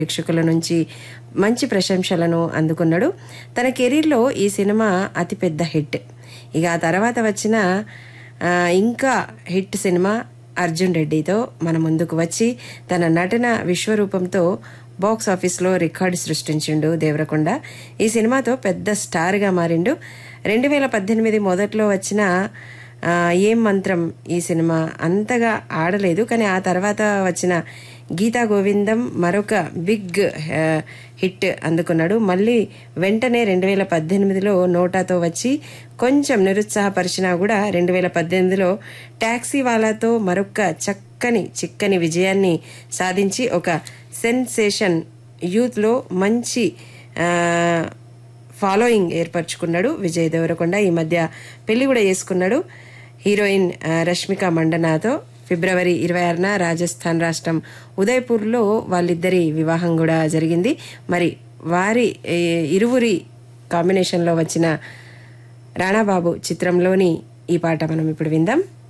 ప్రేక్షకుల నుంచి మంచి ప్రశంసలను అందుకున్నాడు. తన కెరీర్లో ఈ సినిమా అతిపెద్ద హిట్. ఇక ఆ తర్వాత వచ్చిన ఇంకా హిట్ సినిమా అర్జున్ రెడ్డితో మన ముందుకు వచ్చి తన నటన విశ్వరూపంతో బాక్స్ ఆఫీస్లో రికార్డు సృష్టించిండు దేవరకొండ. ఈ సినిమాతో పెద్ద స్టార్గా మారిండు. 2018 మొదట్లో వచ్చిన ఏం మంత్రం ఈ సినిమా అంతగా ఆడలేదు, కానీ ఆ తర్వాత వచ్చిన గీతా గోవిందం మరొక బిగ్ హిట్ అందుకున్నాడు. మళ్ళీ వెంటనే 2018లో నోటాతో వచ్చి కొంచెం నిరుత్సాహపరిచినా కూడా 2018లో టాక్సీ వాలాతో మరొక చిక్కని విజయాన్ని సాధించి ఒక సెన్సేషన్ యూత్లో మంచి ఫాలోయింగ్ ఏర్పరచుకున్నాడు విజయ్ దేవరకొండ. ఈ మధ్య పెళ్లి కూడా చేసుకున్నాడు హీరోయిన్ రష్మిక మండనాతో. ఫిబ్రవరి 26న రాజస్థాన్ రాష్ట్రం ఉదయ్పూర్లో వాళ్ళిద్దరి వివాహం కూడా జరిగింది. మరి వారి ఇరువురి కాంబినేషన్లో వచ్చిన రాణాబాబు చిత్రంలోని ఈ పాట మనం ఇప్పుడు విందాం.